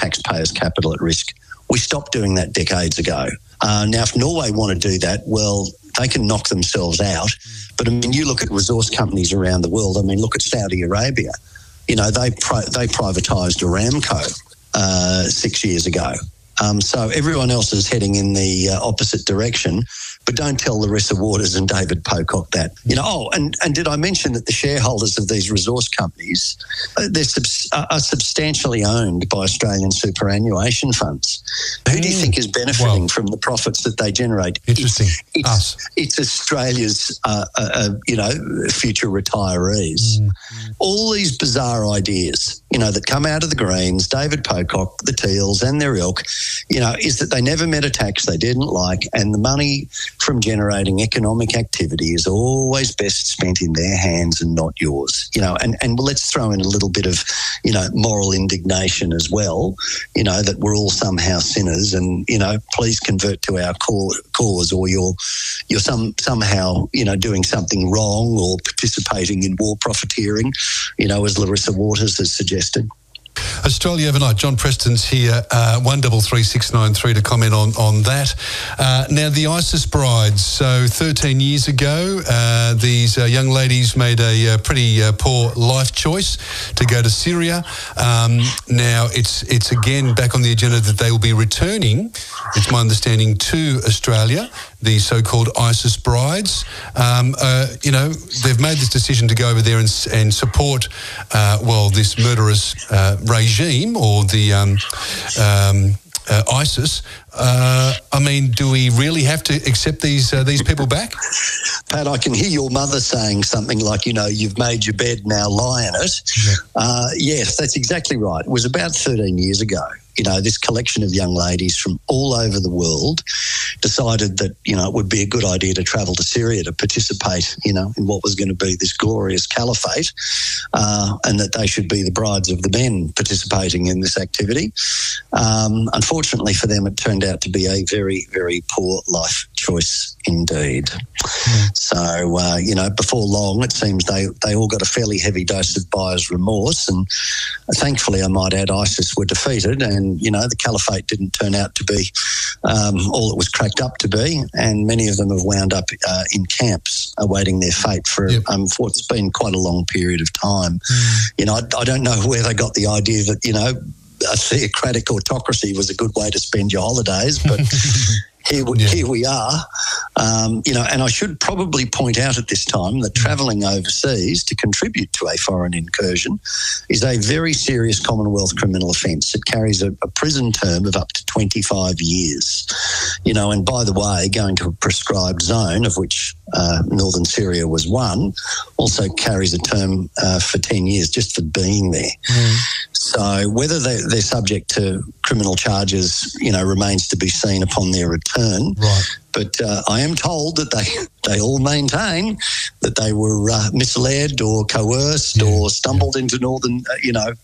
taxpayers' capital at risk. We stopped doing that decades ago. Now, if Norway want to do that, well, they can knock themselves out. But, I mean, you look at resource companies around the world. I mean, look at Saudi Arabia. You know, they privatised Aramco 6 years ago. So everyone else is heading in the opposite direction. But don't tell Larissa Waters and David Pocock that. You know, and did I mention that the shareholders of these resource companies, are substantially owned by Australian superannuation funds? Who do you think is benefiting from the profits that they generate? Interesting. It's Australia's, future retirees. All these bizarre ideas, you know, that come out of the Greens, David Pocock, the Teals and their ilk, you know, is that they never met a tax they didn't like, and the money from generating economic activity is always best spent in their hands and not yours. You know, and let's throw in a little bit of, you know, moral indignation as well, you know, that we're all somehow sinners, and, you know, please convert to our cause, or you're somehow, you know, doing something wrong or participating in war profiteering, you know, as Larissa Waters has suggested. Australia Overnight, John Preston's here, 133693 to comment on that. Now, the ISIS brides. So 13 years ago, these young ladies made a pretty poor life choice to go to Syria. Now, it's again back on the agenda that they will be returning, it's my understanding, to Australia, the so-called ISIS brides. You know, they've made this decision to go over there and support, this murderous regime, or the ISIS. I mean, do we really have to accept these people back? Pat, I can hear your mother saying something like, you know, you've made your bed, now lie in it. Yeah. Yes, that's exactly right. It was about 13 years ago. You know, this collection of young ladies from all over the world decided that, you know, it would be a good idea to travel to Syria to participate, you know, in what was going to be this glorious caliphate, and that they should be the brides of the men participating in this activity. Unfortunately for them, it turned out to be a very, very poor life choice indeed. So, you know, before long, it seems they all got a fairly heavy dose of buyer's remorse, and thankfully, I might add, ISIS were defeated, and, you know, the caliphate didn't turn out to be all it was cracked up to be, and many of them have wound up in camps awaiting their fate for what's been quite a long period of time. You know, I don't know where they got the idea that, you know, a theocratic autocracy was a good way to spend your holidays, but here we are. You know, and I should probably point out at this time that travelling overseas to contribute to a foreign incursion is a very serious Commonwealth criminal offence. It carries a prison term of up to 25 years. You know, and by the way, going to a prescribed zone, of which northern Syria was one, also carries a term for 10 years just for being there. So whether they're subject to criminal charges, you know, remains to be seen upon their return. Right. But I am told that they all maintain that they were misled or coerced or stumbled into northern, you know,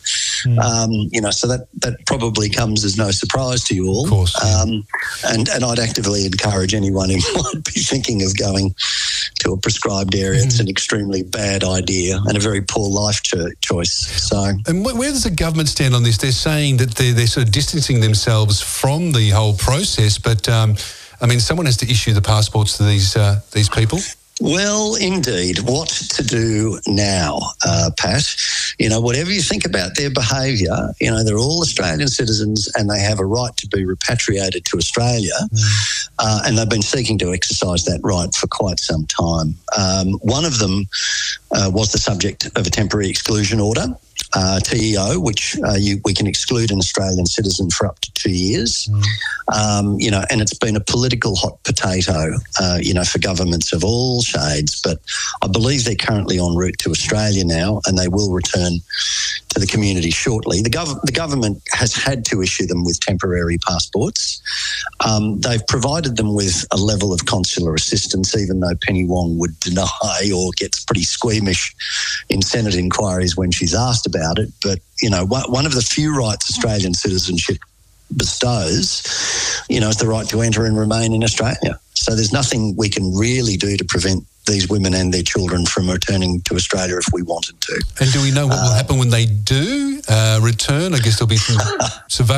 so that probably comes as no surprise to you all. Of course. And I'd actively encourage anyone who might be thinking of going to a prescribed area. It's an extremely bad idea and a very poor life choice. So, and where does the government stand on this? They're saying that they're sort of distancing themselves from the whole process, but I mean, someone has to issue the passports to these people. Well, indeed. What to do now, Pat? You know, whatever you think about their behaviour, you know, they're all Australian citizens and they have a right to be repatriated to Australia, and they've been seeking to exercise that right for quite some time. One of them was the subject of a temporary exclusion order, TEO, which we can exclude an Australian citizen for up to 2 years. You know, and it's been a political hot potato, you know, for governments of all shades. But I believe they're currently en route to Australia now, and they will return to the community shortly. The government has had to issue them with temporary passports. They've provided them with a level of consular assistance, even though Penny Wong would deny or gets pretty squeamish in Senate inquiries when she's asked about it. But, you know, one of the few rights Australian citizenship bestows, you know, is the right to enter and remain in Australia. So there's nothing we can really do to prevent these women and their children from returning to Australia if we wanted to. And do we know what will happen when they do return? I guess there'll be some surveillance.